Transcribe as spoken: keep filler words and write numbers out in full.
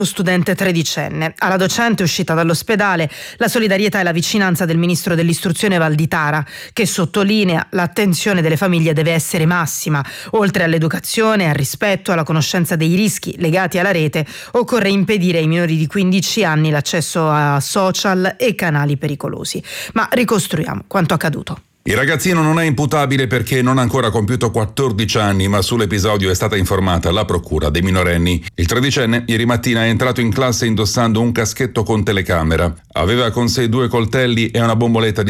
studente tredicenne. Alla docente uscita dall'ospedale la solidarietà e la vicinanza del ministro dell'istruzione Valditara, che sottolinea l'attenzione delle famiglie deve essere massima. Oltre all'educazione, al rispetto, alla conoscenza dei rischi legati alla rete, occorre impedire ai minori di quindici anni l'accesso a social e canali pericolosi. Ma ricostruiamo quanto accaduto. Il ragazzino non è imputabile perché non ha ancora compiuto quattordici anni, ma sull'episodio è stata informata la procura dei minorenni. Il tredicenne ieri mattina è entrato in classe indossando un caschetto con telecamera. Aveva con sé due coltelli e una bomboletta di